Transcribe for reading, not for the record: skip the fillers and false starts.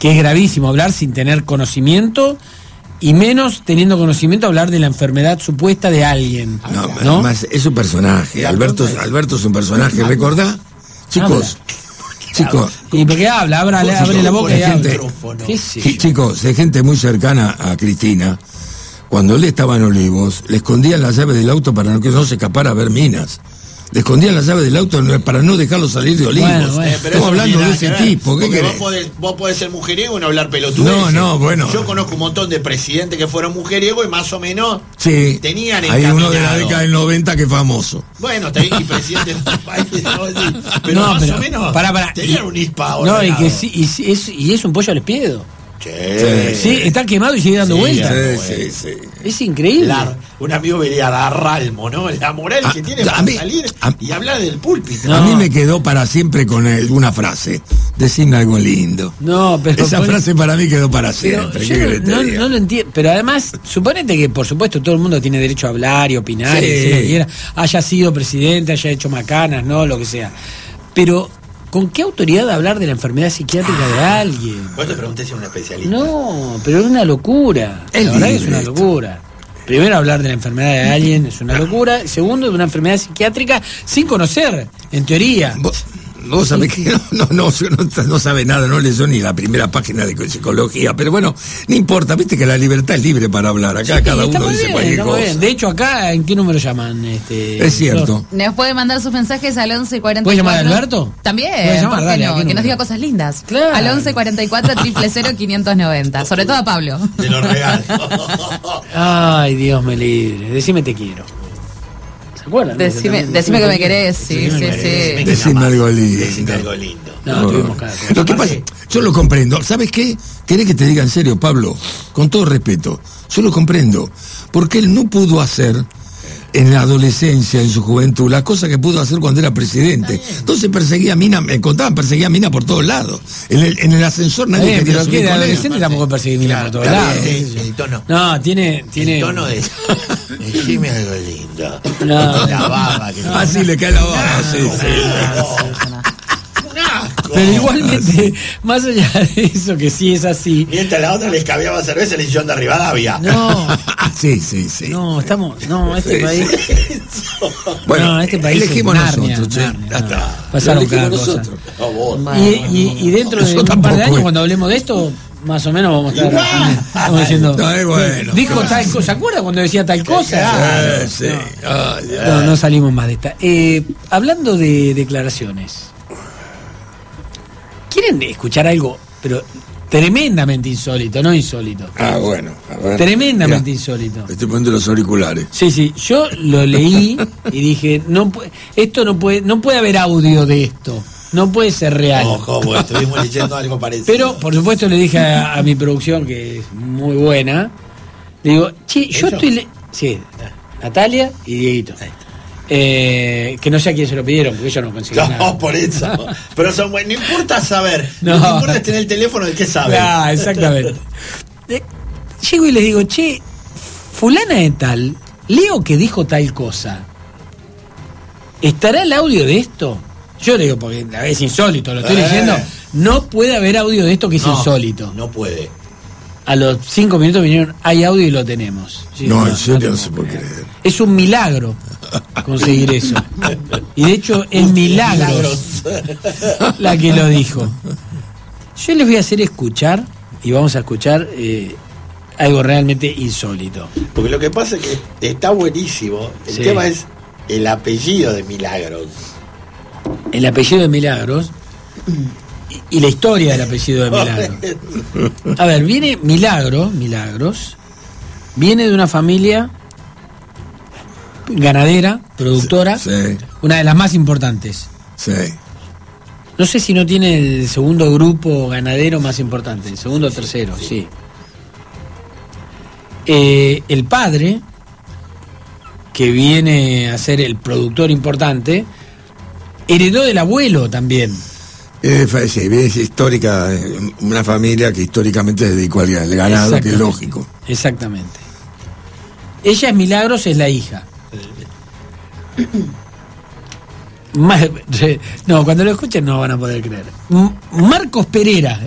que es gravísimo hablar sin tener conocimiento, y menos teniendo conocimiento hablar de la enfermedad supuesta de alguien. ¿No? Además, es un personaje. Alberto es un personaje, ¿recordá? Chicos. ¿Y por qué habla? Abre la boca y habla. Chicos, de gente muy cercana a Cristina, cuando él estaba en Olivos, le escondían las llaves del auto para que no se escapara a ver minas. Le escondían las llaves del auto para no dejarlo salir de Olivos. Pero estamos hablando de ese tipo. ¿Qué querés? Vos podés ser mujeriego y no hablar pelotudeces. Bueno. Yo conozco un montón de presidentes que fueron mujeriegos y más o menos tenían hay uno de la década del 90 que es famoso. Bueno, y presidente de un país, pero más o menos tenían un ISPA. No, y es un pollo al espiedo. Sí, está quemado y sigue dando vueltas. Sí. Es increíble. Un amigo venía a dar Ralmo, ¿no? La moral que tiene para salir y hablar del púlpito. A mí me quedó para siempre con una frase: decime algo lindo. No, pero esa frase para mí quedó para siempre. No lo entiendo. Pero además, suponete que por supuesto todo el mundo tiene derecho a hablar y opinar, y decir lo que quiera, haya sido presidente, haya hecho macanas, no, lo que sea. Pero ¿con qué autoridad hablar de la enfermedad psiquiátrica de alguien? Vos te pregunté si es un especialista. No, pero es una locura. La verdad que es una locura. Primero, hablar de la enfermedad de alguien es una locura. Segundo, de una enfermedad psiquiátrica sin conocer, en teoría. Vos sabés que no sabe nada, no leyó ni la primera página de psicología, pero bueno, no importa, viste que la libertad es libre para hablar, acá cada uno dice cualquier cosa. Bien. De hecho, acá, ¿en qué número llaman? Es cierto. Nos puede mandar sus mensajes al 1144. ¿Puede llamar a Alberto? También, llamar, dale, que nos diga cosas lindas. Claro. Al 1144 000 590, sobre todo a Pablo. Te lo regalo. Ay, Dios me libre, decime te quiero. ¿Se acuerdan? Decime que me querés, sí. Decime algo lindo. Decime algo lindo. No, tuvimos cada cosa. Lo que pasa, yo lo comprendo. ¿Sabes qué? ¿Querés que te diga en serio, Pablo? Con todo respeto, yo lo comprendo. Porque él no pudo hacer en la adolescencia, en su juventud, las cosas que pudo hacer cuando era presidente. Entonces perseguía a Mina, me contaban, perseguía a Mina por todos lados. En el ascensor nadie quería subir con él. Adolescente tampoco perseguía a Mina por todos lados. El tono. No, tiene... El tono de... Decime algo lindo. No. La baba. Así le cae la baba, sí. Pero igualmente, más allá de eso, que sí es así. Mientras la otra les cabiaba cerveza en el sillón de Rivadavia. No. Sí. No, país. Bueno, no, este país elegimos Narnia, nosotros, Narnia. Está. Pasaron cada cosa. Y dentro de un par de años, cuando hablemos de esto, más o menos vamos a estar estamos diciendo. Bueno, dijo tal cosa. ¿Se acuerda cuando decía tal cosa? Sí. No salimos más de esta. Hablando de declaraciones. ¿Quieren escuchar algo, pero tremendamente insólito, no insólito? Bueno. A ver. Tremendamente insólito. Estoy poniendo los auriculares. Sí, yo lo leí y dije, no puede haber audio de esto. No puede ser real. ¿Cómo? Estuvimos leyendo algo parecido. Pero, por supuesto, le dije a mi producción, que es muy buena, le digo, yo estoy... Sí, Natalia y Dieguito. Que no sé a quién se lo pidieron, porque ellos no consiguen nada. No, por eso. Pero son buenos. No importa saber. No. Lo que importa es tener el teléfono del que sabe. Exactamente. Llego y les digo, fulana de tal, leo que dijo tal cosa. ¿Estará el audio de esto? Yo le digo, porque es insólito, lo estoy leyendo. No puede haber audio de esto que es insólito. No puede. A los 5 minutos vinieron, hay audio y lo tenemos. Sí, no, en serio no se puede creer. Es un milagro conseguir eso. Y de hecho es Milagros la que lo dijo. Yo les voy a hacer escuchar, y vamos a escuchar algo realmente insólito. Porque lo que pasa es que está buenísimo. El tema es el apellido de Milagros. El apellido de Milagros y la historia del apellido de Milagros. A ver, viene Milagros, viene de una familia ganadera, productora, una de las más importantes. Sí. No sé si no tiene el segundo grupo ganadero más importante, el segundo o tercero, sí. El padre, que viene a ser el productor importante, heredó del abuelo también. Es histórica, una familia que históricamente se dedicó al ganado, que es lógico. Exactamente. Ella es Milagros, es la hija. No, cuando lo escuchen no van a poder creer. Marcos Pereira